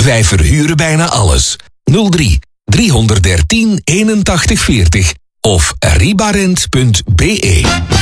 Wij verhuren bijna alles. 03 313 81 40 of ribarent.be.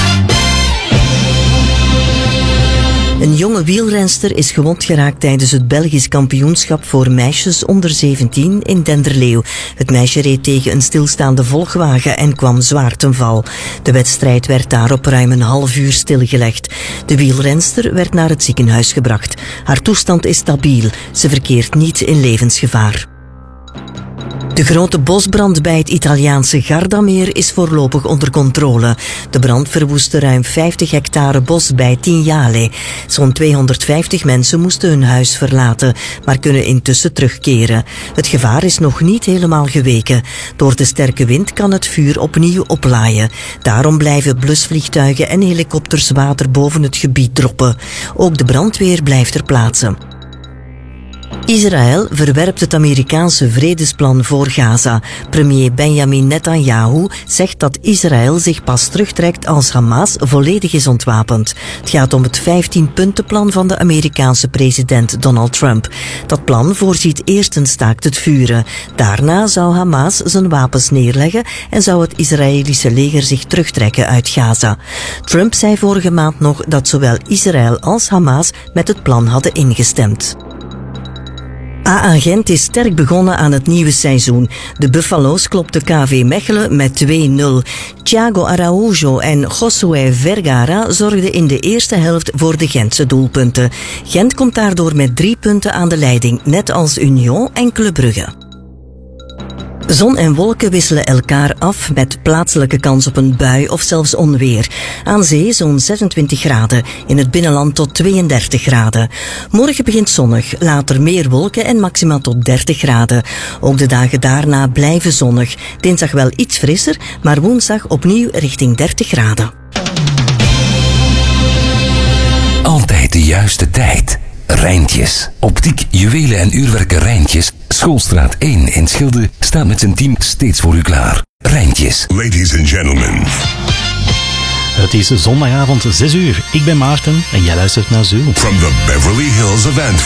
Een jonge wielrenster is gewond geraakt tijdens het Belgisch kampioenschap voor meisjes onder 17 in Denderleeuw. Het meisje reed tegen een stilstaande volgwagen en kwam zwaar ten val. De wedstrijd werd daarop ruim een half uur stilgelegd. De wielrenster werd naar het ziekenhuis gebracht. Haar toestand is stabiel. Ze verkeert niet in levensgevaar. De grote bosbrand bij het Italiaanse Gardameer is voorlopig onder controle. De brand verwoestte ruim 50 hectare bos bij Tignale. Zo'n 250 mensen moesten hun huis verlaten, maar kunnen intussen terugkeren. Het gevaar is nog niet helemaal geweken. Door de sterke wind kan het vuur opnieuw oplaaien. Daarom blijven blusvliegtuigen en helikopters water boven het gebied droppen. Ook de brandweer blijft ter plaatse. Israël verwerpt het Amerikaanse vredesplan voor Gaza. Premier Benjamin Netanyahu zegt dat Israël zich pas terugtrekt als Hamas volledig is ontwapend. Het gaat om het 15-puntenplan van de Amerikaanse president Donald Trump. Dat plan voorziet eerst een staakt het vuren. Daarna zou Hamas zijn wapens neerleggen en zou het Israëlische leger zich terugtrekken uit Gaza. Trump zei vorige maand nog dat zowel Israël als Hamas met het plan hadden ingestemd. AA Gent is sterk begonnen aan het nieuwe seizoen. De Buffalo's klopten KV Mechelen met 2-0. Thiago Araújo en Josué Vergara zorgden in de eerste helft voor de Gentse doelpunten. Gent komt daardoor met 3 punten aan de leiding, net als Union en Club Brugge. Zon en wolken wisselen elkaar af met plaatselijke kans op een bui of zelfs onweer. Aan zee zo'n 26 graden, in het binnenland tot 32 graden. Morgen begint zonnig, later meer wolken en maximaal tot 30 graden. Ook de dagen daarna blijven zonnig. Dinsdag wel iets frisser, maar woensdag opnieuw richting 30 graden. Altijd de juiste tijd. Rijntjes. Optiek, juwelen en uurwerken Rijntjes. Schoolstraat 1 in Schilde staat met zijn team steeds voor u klaar. Rijntjes. Ladies and gentlemen. Het is zondagavond 6 uur. Ik ben Maarten en jij luistert naar Zoo. From the Beverly Hills of Antwerp.